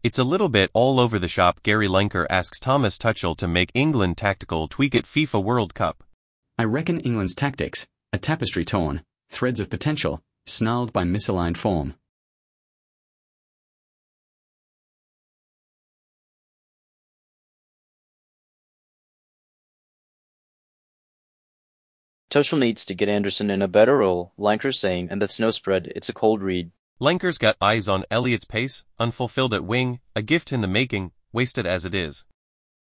It's a little bit all over the shop. Gary Lineker asks Thomas Tuchel to make England tactical tweak at FIFA World Cup. I reckon England's tactics, a tapestry torn, threads of potential, snarled by misaligned form. Tuchel needs to get Anderson in a better role, Lineker saying, and that's no spread, it's a cold read. Lineker's got eyes on Elliott's pace, unfulfilled at wing, a gift in the making, wasted as it is.